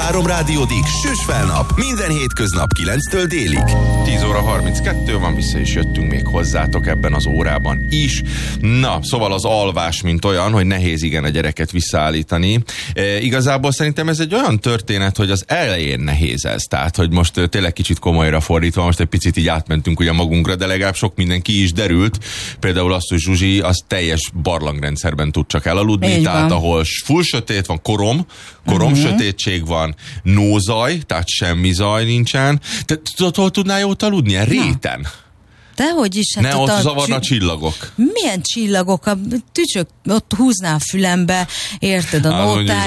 3 rádiódik, süss fel nap. Minden hétköznap 9-től délig. 10 óra 32 van, vissza is jöttünk még hozzátok ebben az órában is. Na, szóval az alvás, mint olyan, hogy nehéz igen a gyereket visszaállítani. Igazából szerintem ez egy olyan történet, hogy az elején nehéz ez. Tehát, hogy most tényleg kicsit komolyra fordítva, most egy picit így átmentünk ugye magunkra, de legalább sok minden ki is derült. Például azt, hogy Zsuzsi az teljes barlangrendszerben tud csak elaludni, tehát ahol full sötét van, korom sötétség van, no zaj, tehát semmi zaj nincsen. Te tudod, hol tudnál jót aludni? Réten. Dehogy is. Hát ne ott zavarna a csillagok. Milyen csillagok? A tücsök ott húzná a fülembe, érted, a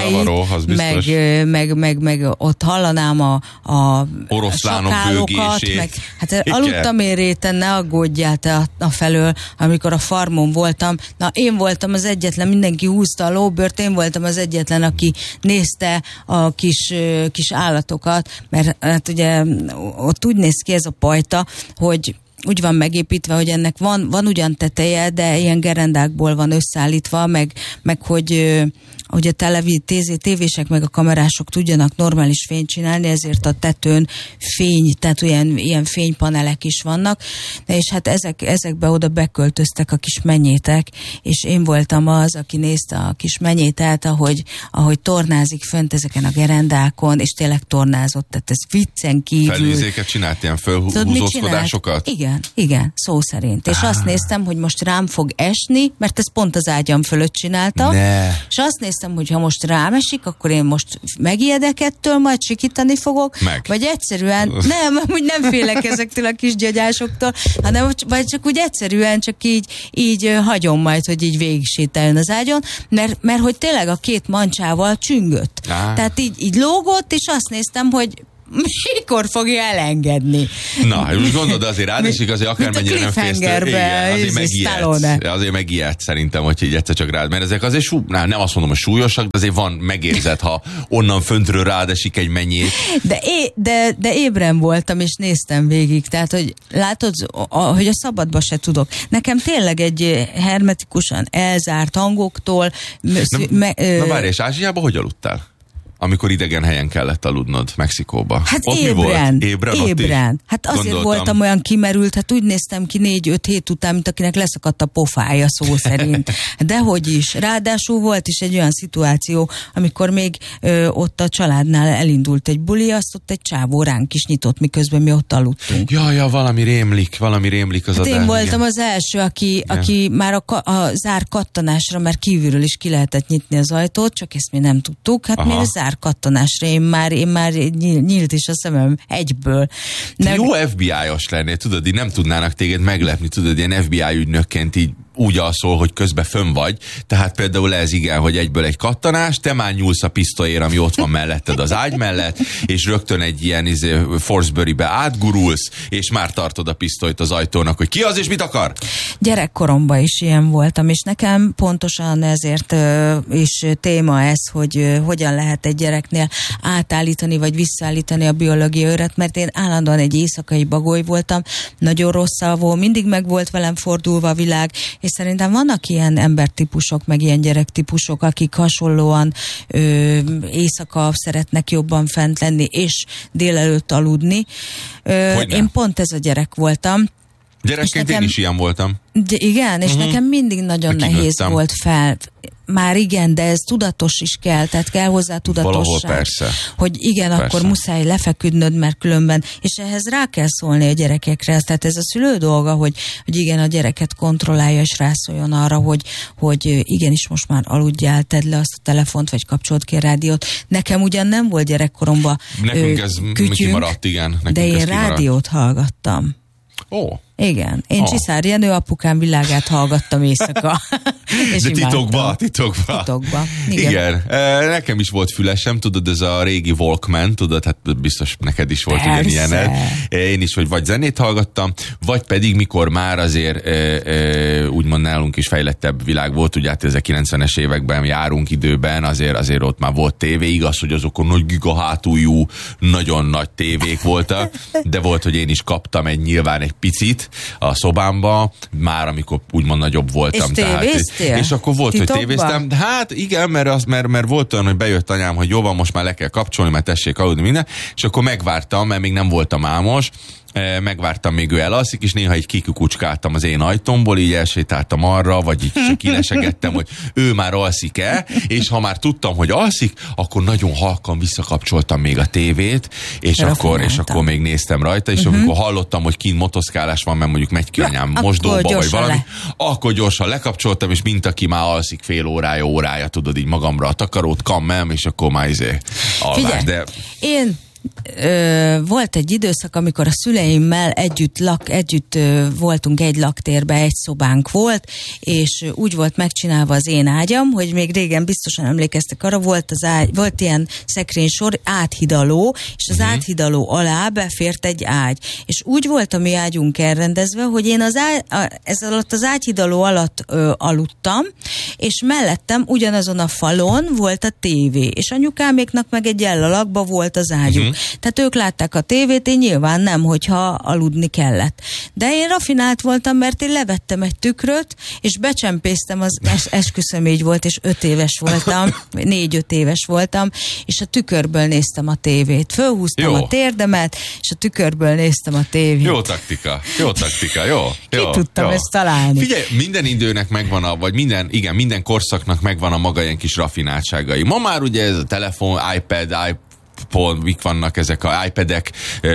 nótáit, meg ott hallanám a sakálokat, meg hát aludtam én réten, ne aggódjál te a felől, amikor a farmon voltam. Na, én voltam az egyetlen, mindenki húzta a lóbört, én voltam az egyetlen, aki nézte a kis állatokat, mert hát ugye ott úgy néz ki ez a pajta, hogy úgy van megépítve, hogy ennek van ugyan teteje, de ilyen gerendákból van összeállítva, meg hogy a tévések meg a kamerások tudjanak normális fényt csinálni, ezért a tetőn tehát ilyen fénypanelek is vannak, és hát ezekbe oda beköltöztek a kis menyétek, és én voltam az, aki nézte a kis menyétet, ahogy tornázik fönt ezeken a gerendákon, és tényleg tornázott, tehát ez viccen kívül. Felizéket csinált, ilyen fölhúzózkodásokat? Igen, szó szerint. És azt néztem, hogy most rám fog esni, mert ezt pont az ágyam fölött csináltam, és azt néztem, hogy ha most rám esik, akkor én most megijedek ettől, majd sikítani fogok, vagy egyszerűen, úgy nem félek ezektől a kis gyagyásoktól, hanem vagy csak úgy egyszerűen csak így hagyom majd, hogy így végig sétáljon az ágyon, mert hogy tényleg a két mancsával csüngött. Tehát így lógott, és azt néztem, hogy mikor fogja elengedni. Na, most gondolod, azért rádesik, azért akármennyire nem fésztől. Azért megijedt szerintem, hogy így egyszer csak rád. Mert ezek azért nem azt mondom, hogy súlyosak, de azért van megérzet, ha onnan föntről rádesik egy mennyét. De ébren voltam, és néztem végig. Tehát, hogy látod, hogy a szabadba se tudok. Nekem tényleg egy hermetikusan elzárt hangoktól... Na várj, és Ázsiában hogy aludtál? Amikor idegen helyen kellett aludnod, Mexikóba. Hát ott ébren. Mi volt? Ébren. Hát azért gondoltam. Voltam olyan kimerült, hát úgy néztem ki 4-5 hét után, mint akinek leszakadt a pofája, szó szerint. Dehogy is. Ráadásul volt is egy olyan szituáció, amikor még ott a családnál elindult egy buli, azt ott egy csávó ránk is nyitott, miközben mi ott aludtunk. Ja, valami rémlik az hát én voltam az első, aki már a zár kattanásra, mert kívülről is ki lehetett nyitni az ajtót, csak ezt mi nem tudtuk. Hát mi zár kattanásra, én már nyílt is a szemem egyből. Jó FBI-os lennél, tudod, így nem tudnának téged meglepni, tudod, ilyen FBI ügynökként így úgy alszol, hogy közben fönn vagy, tehát például ez igen, hogy egyből egy kattanás, te már nyúlsz a pisztolyér, ami ott van melletted az ágy mellett, és rögtön egy ilyen Forsbury-be átgurulsz, és már tartod a pisztolyt az ajtónak, hogy ki az és mit akar? Gyerekkoromban is ilyen voltam, és nekem pontosan ezért is téma ez, hogy hogyan lehet egy gyereknél átállítani, vagy visszaállítani a biológiai őret, mert én állandóan egy éjszakai bagoly voltam, nagyon rossz alvó, mindig meg volt velem fordulva a világ, és szerintem vannak ilyen embertípusok, meg ilyen gyerektípusok, akik hasonlóan éjszaka szeretnek jobban fent lenni, és délelőtt aludni. Én pont ez a gyerek voltam. Gyerekként én is ilyen voltam. Igen, és nekem mindig nagyon nehéz volt fel. Már igen, de ez tudatos is kell, tehát kell hozzá tudatosság. Valahol persze. Hogy igen, persze. Akkor muszáj lefeküdnöd, mert különben, és ehhez rá kell szólni a gyerekekre, tehát ez a szülő dolga, hogy igen, a gyereket kontrollálja, és rászóljon arra, hogy igenis most már aludjál, tedd le azt a telefont, vagy kapcsolt ki a rádiót. Nekem ugyan nem volt gyerekkoromban nekünk ez kimaradt, igen. De én rádiót hallgattam. Ó. Igen. Én Csiszár Jenő apukám világát hallgattam éjszaka. De titokba. Igen. Nekem is volt fülesem, tudod, ez a régi Walkman, tudod, hát biztos neked is volt ugyanilyened. Én is vagy zenét hallgattam, vagy pedig mikor már azért úgymond nálunk is fejlettebb világ volt, ugye hát ez a 90-es években járunk időben, azért ott már volt tévé, igaz, hogy azokon nagy gigahátújú, nagyon nagy tévék voltak, de volt, hogy én is kaptam nyilván egy picit, tévét a szobámba, már amikor úgymond nagyobb voltam. És tévéztél? És akkor volt, Titokba? hogy tévéztem. Hát igen, mert volt olyan, hogy bejött anyám, hogy jó van, most már le kell kapcsolni, mert tessék aludni minden, és akkor megvártam, mert még nem voltam álmos, megvártam, még ő elalszik, és néha így kikukucskáltam az én ajtómból, így elsétáltam arra, vagy így csak kilesegettem, hogy ő már alszik-e, és ha már tudtam, hogy alszik, akkor nagyon halkan visszakapcsoltam még a tévét, és akkor még néztem rajta, és amikor hallottam, hogy kint motoszkálás van, mert mondjuk megy ki anyám mosdóba, vagy valami, akkor gyorsan lekapcsoltam, és mint aki már alszik fél órája, tudod, így magamra a takarót kammem, és akkor már alvás. Figyelj, de én volt egy időszak, amikor a szüleimmel együtt voltunk egy laktérben, egy szobánk volt, és úgy volt megcsinálva az én ágyam, hogy még régen biztosan emlékeztek arra, volt ilyen szekrénysor, áthidaló, és az áthidaló alá befért egy ágy. És úgy volt a mi ágyunk elrendezve, hogy én ez alatt az áthidaló alatt aludtam, és mellettem ugyanazon a falon volt a tévé, és anyukáméknak meg egy ellalakba volt az ágyuk. Tehát ők látták a tévét, én nyilván nem, hogyha aludni kellett. De én rafinált voltam, mert én levettem egy tükröt, és becsempésztem, esküszöm így volt, és 5 éves voltam, 4-5 éves voltam, és a tükörből néztem a tévét. Fölhúztam a térdemet, és a tükörből néztem a tévét. Jó taktika, jó. Ki tudtam ezt találni. Figyelj, minden időnek megvan vagy minden korszaknak megvan a maga ilyen kis rafináltságai. Ma már ugye ez a telefon, iPad, mik vannak ezek a iPad-ek,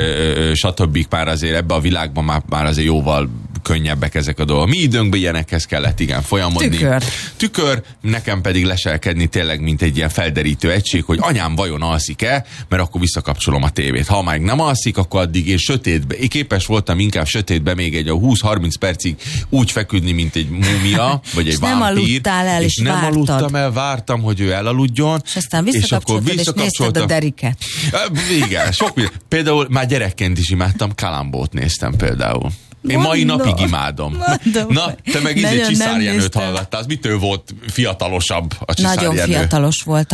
stb. Már azért ebbe a világban már azért jóval könnyebbek ezek a dolgok. Mi időnkben ilyenekhez kellett folyamodni. Tükör, nekem pedig leselkedni tényleg, mint egy ilyen felderítő egység, hogy anyám vajon alszik-e, mert akkor visszakapcsolom a tévét. Ha már nem alszik, akkor addig én sötétbe. Én képes voltam inkább sötétbe még egy 20-30 percig úgy feküdni, mint egy múmia, vagy egy vámpír. Nem aludtál el, és nem aludtam el, vártam, hogy ő elaludjon. És aztán visszakapcsoltad, és nézted a Deriket. Igen, például már gyerekként is imádtam, Kalambót néztem például. Én mai napig imádom. Na, te meg Csiszár Jenőt hallgattál. Mitől volt fiatalosabb a Csiszár Jenő? Nagyon fiatalos volt.